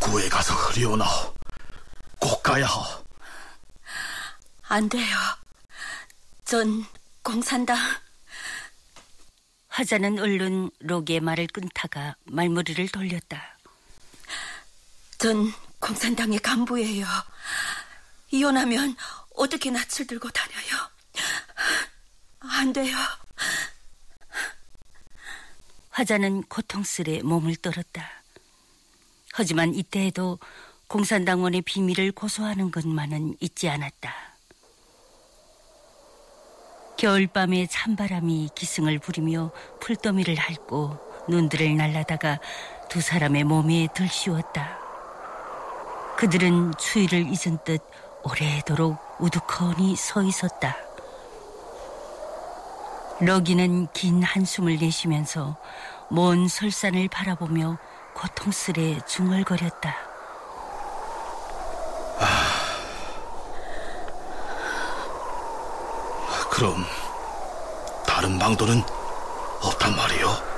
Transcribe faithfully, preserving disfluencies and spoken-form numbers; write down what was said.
구에 가서 흐리오나오. 꼭 가야 하오. 안 돼요. 전 공산당. 화자는 얼른 록의 말을 끊다가 말머리를 돌렸다. 전 공산당의 간부예요. 이혼하면 어떻게 낯을 들고 다녀요? 안 돼요. 화자는 고통스레 몸을 떨었다. 하지만 이때에도 공산당원의 비밀을 고소하는 것만은 잊지 않았다. 겨울밤에 찬바람이 기승을 부리며 풀더미를 핥고 눈들을 날라다가 두 사람의 몸에 들씌웠다. 그들은 추위를 잊은 듯 오래도록 우두커니 서 있었다. 럭이는 긴 한숨을 내쉬면서 먼 설산을 바라보며 고통스레 중얼거렸다. 아, 그럼 다른 방도는 없단 말이요?